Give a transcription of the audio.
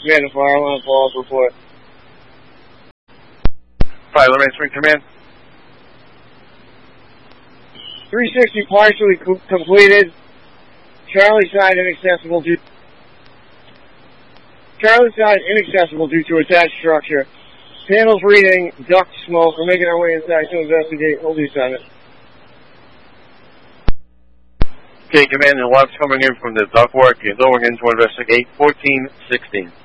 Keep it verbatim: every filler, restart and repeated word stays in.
Command and fire line follow-up report. Fire line answering command. three sixty partially co completed. Charlie side inaccessible due. Charlie side inaccessible due to attached structure. Panels reading duct smoke. We're making our way inside to investigate. Hold the assignment. Okay, command, the alarm's coming in from the ductwork. You're going in to investigate fourteen sixteen.